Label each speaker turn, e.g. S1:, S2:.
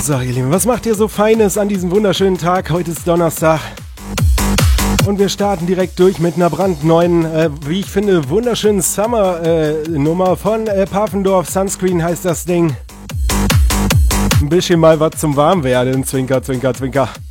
S1: So, ihr Lieben, was macht ihr so Feines an diesem wunderschönen Tag? Heute ist Donnerstag. Und wir starten direkt durch mit einer brandneuen, wie ich finde, wunderschönen Summer-Nummer von Pfaffendorf. Sunscreen heißt das Ding. Ein bisschen mal was zum Warmwerden. Zwinker, zwinker, zwinker.